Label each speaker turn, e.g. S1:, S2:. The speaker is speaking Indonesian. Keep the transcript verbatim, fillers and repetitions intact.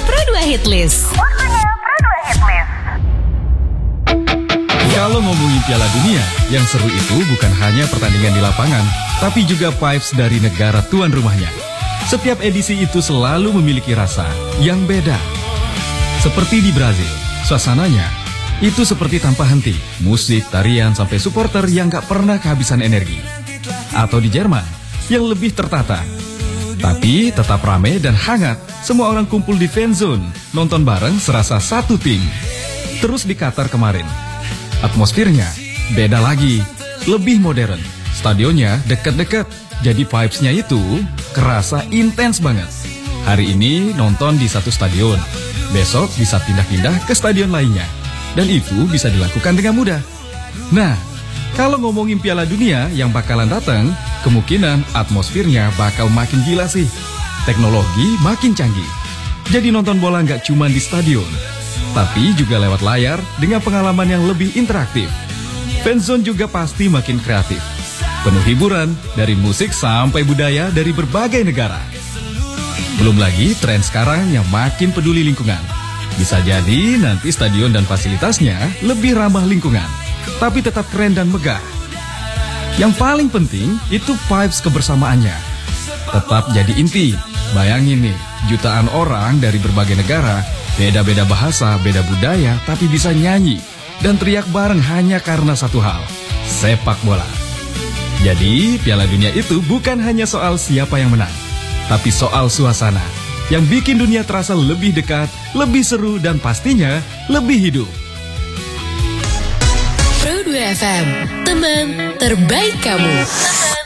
S1: Pro dua Hitlist.
S2: Waktunya Pro dua Hitlist.
S3: Kalau ngomongin Piala Dunia, yang seru itu bukan hanya pertandingan di lapangan, tapi juga vibes dari negara tuan rumahnya. Setiap edisi itu selalu memiliki rasa yang beda. Seperti di Brazil, suasananya itu seperti tanpa henti. Musik, tarian, sampai supporter yang gak pernah kehabisan energi. Atau di Jerman, yang lebih tertata. Tapi tetap ramai dan hangat. Semua orang kumpul di fan zone, nonton bareng serasa satu tim. Terus di Qatar kemarin, atmosfernya beda lagi, lebih modern. Stadionnya dekat-dekat, jadi vibes-nya itu kerasa intens banget. Hari ini nonton di satu stadion, besok bisa pindah-pindah ke stadion lainnya. Dan itu bisa dilakukan dengan mudah. Nah, kalau ngomongin Piala Dunia yang bakalan datang, kemungkinan atmosfernya bakal makin gila sih. Teknologi makin canggih. Jadi nonton bola nggak cuma di stadion, tapi juga lewat layar dengan pengalaman yang lebih interaktif. Fanzone juga pasti makin kreatif. Penuh hiburan dari musik sampai budaya dari berbagai negara. Belum lagi tren sekarang yang makin peduli lingkungan. Bisa jadi nanti stadion dan fasilitasnya lebih ramah lingkungan, tapi tetap keren dan megah. Yang paling penting itu vibes kebersamaannya. Tetap jadi inti. Bayangin nih, jutaan orang dari berbagai negara, beda-beda bahasa, beda budaya, tapi bisa nyanyi dan teriak bareng hanya karena satu hal, sepak bola. Jadi, Piala Dunia itu bukan hanya soal siapa yang menang, tapi soal suasana yang bikin dunia terasa lebih dekat, lebih seru, dan pastinya lebih hidup.
S1: Pro dua F M, teman terbaik kamu.